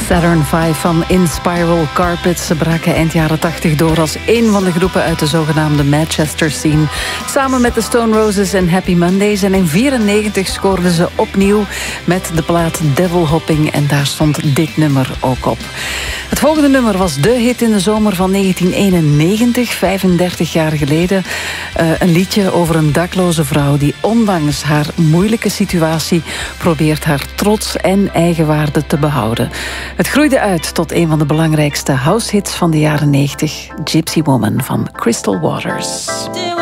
Saturn V van In Spiral Carpet. Ze braken eind jaren 80 door als een van de groepen uit de zogenaamde Manchester scene. Samen met de Stone Roses en Happy Mondays. En in 1994 scoorden ze opnieuw met de plaat Devil Hopping. En daar stond dit nummer ook op. Het volgende nummer was de hit in de zomer van 1991, 35 jaar geleden. Een liedje over een dakloze vrouw die ondanks haar moeilijke situatie probeert haar trots en eigenwaarde te behouden. Het groeide uit tot een van de belangrijkste househits van de jaren 90, Gypsy Woman van Crystal Waters.